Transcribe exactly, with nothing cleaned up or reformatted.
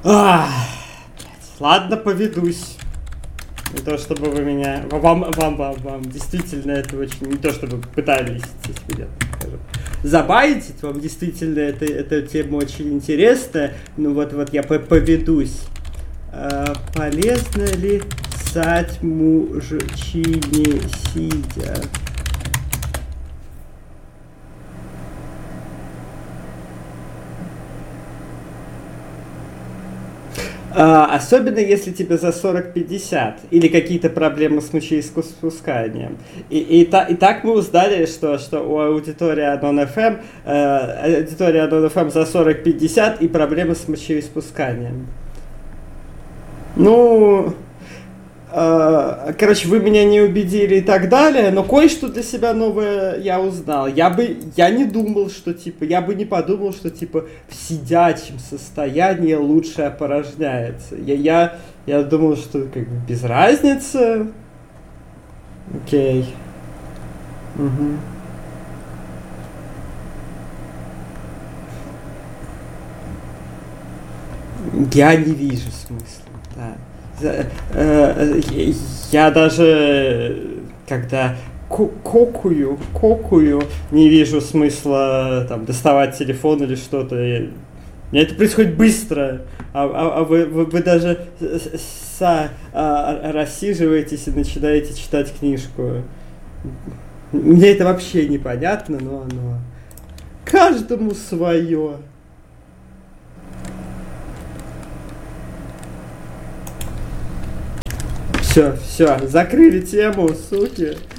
А, ладно, поведусь. Не то чтобы вы меня... Вам, вам, вам, вам действительно это очень... Не то чтобы пытались, если я так скажу, забайтить. Вам действительно это, эта тема очень интересная. Ну вот, вот я поведусь. А, полезно ли ссать мужчине сидя? А, особенно если тебе за сорок-пятьдесят или какие-то проблемы с мочеиспусканием. И, и, та, и так мы узнали, что, что у аудитории Анон эф эм э, аудитория Анон эф эм за сорок-пятьдесят и проблемы с мочеиспусканием. Ну, э, короче, вы меня не убедили и так далее, но кое-что для себя новое я узнал. Я бы, я не думал, что, типа, я бы не подумал, что, типа, в сидячем состоянии лучше опорожняется. Я, я, я думал, что, как бы, без разницы. Окей. Угу. Я не вижу смысла, да. Я даже, когда кокую, кокую, не вижу смысла там доставать телефон или что-то. Это происходит быстро, а, а, а вы, вы, вы даже са, а, рассиживаетесь и начинаете читать книжку. Мне это вообще непонятно, но оно каждому свое. Все, все, закрыли тему, суки.